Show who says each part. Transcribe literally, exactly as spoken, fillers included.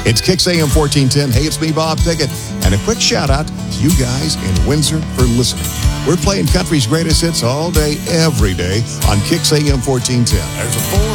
Speaker 1: It's Kicks A M fourteen ten. Hey, it's me, Bob Pickett. And a quick shout out to you guys in Windsor for listening. We're playing country's greatest hits all day, every day on Kicks A M fourteen ten.
Speaker 2: There's a four